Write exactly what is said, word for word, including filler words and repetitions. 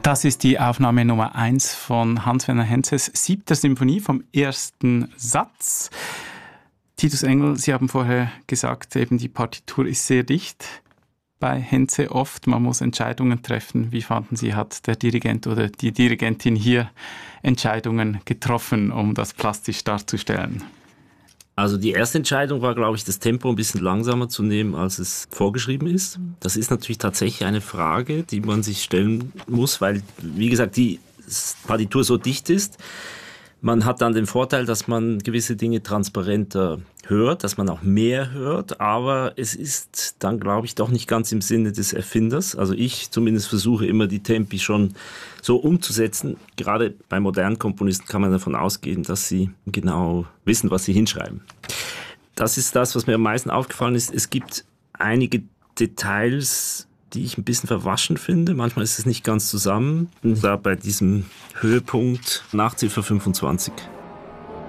Das ist die Aufnahme Nummer eins von Hans-Werner Henzes siebter Symphonie vom ersten Satz. Titus Engel, Sie haben vorher gesagt, eben die Partitur ist sehr dicht bei Henze oft. Man muss Entscheidungen treffen. Wie fanden Sie, hat der Dirigent oder die Dirigentin hier Entscheidungen getroffen, um das plastisch darzustellen? Also die erste Entscheidung war, glaube ich, das Tempo ein bisschen langsamer zu nehmen, als es vorgeschrieben ist. Das ist natürlich tatsächlich eine Frage, die man sich stellen muss, weil, wie gesagt, die Partitur so dicht ist. Man hat dann den Vorteil, dass man gewisse Dinge transparenter hört, dass man auch mehr hört, aber es ist dann, glaube ich, doch nicht ganz im Sinne des Erfinders. Also ich zumindest versuche immer, die Tempi schon so umzusetzen. Gerade bei modernen Komponisten kann man davon ausgehen, dass sie genau wissen, was sie hinschreiben. Das ist das, was mir am meisten aufgefallen ist. Es gibt einige Details, die ich ein bisschen verwaschen finde. Manchmal ist es nicht ganz zusammen. Da bei diesem Höhepunkt nach Ziffer fünfundzwanzig